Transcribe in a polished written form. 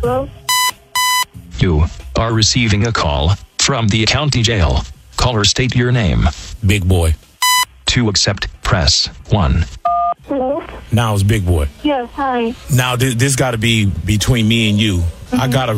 Hello? You are receiving a call from the county jail. Caller, state your name. Big boy. To accept, press 1. Hello? Now it's Big boy. Yes, hi. Now this got to be between me and you. I got a